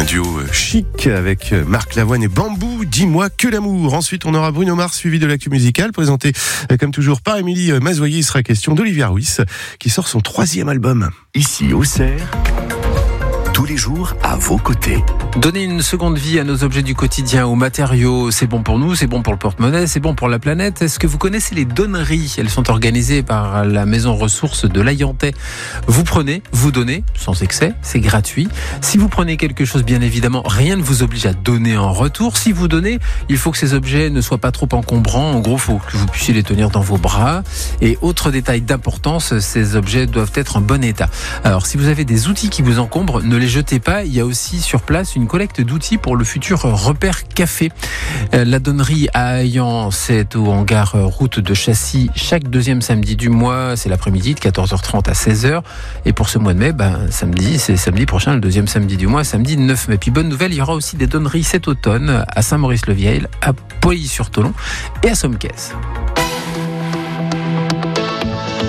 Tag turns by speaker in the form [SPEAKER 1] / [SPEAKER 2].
[SPEAKER 1] duo chic avec Marc Lavoine et Bambou, Dis-moi que l'amour. Ensuite, on aura Bruno Mars suivi de l'actu musicale, présenté comme toujours par Émilie Mazoyer. Il sera question d'Olivia Ruiz qui sort son 3e album.
[SPEAKER 2] Ici Auxerre, tous les jours à vos côtés.
[SPEAKER 3] Donner une seconde vie à nos objets du quotidien, aux matériaux, c'est bon pour nous, c'est bon pour le porte-monnaie, c'est bon pour la planète. Est-ce que vous connaissez les donneries ? Elles sont organisées par la maison ressources de l'Ayantais. Vous prenez, vous donnez, sans excès, c'est gratuit. Si vous prenez quelque chose, bien évidemment, rien ne vous oblige à donner en retour. Si vous donnez, il faut que ces objets ne soient pas trop encombrants. En gros, il faut que vous puissiez les tenir dans vos bras. Et autre détail d'importance, ces objets doivent être en bon état. Alors, si vous avez des outils qui vous encombrent, ne les jetez pas. Il y a aussi sur place une collecte d'outils pour le futur repère café. La donnerie à Ayan, c'est au hangar route de Châssis chaque 2e samedi du mois. C'est l'après-midi de 14h30 à 16h. Et pour ce mois de mai, c'est samedi prochain, le 2e samedi du mois, samedi 9 mai. Puis bonne nouvelle, il y aura aussi des donneries cet automne à Saint-Maurice-le-Vieil, à Pouilly-sur-Tholon et à Sommières.